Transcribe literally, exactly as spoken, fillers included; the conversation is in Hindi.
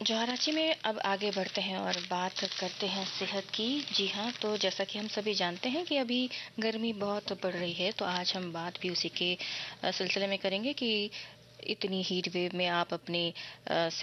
जौहराची में अब आगे बढ़ते हैं और बात करते हैं सेहत की। जी हाँ, तो जैसा कि हम सभी जानते हैं कि अभी गर्मी बहुत बढ़ रही है, तो आज हम बात भी उसी के अ, सिलसिले में करेंगे कि इतनी हीट वेव में आप अपनी अ,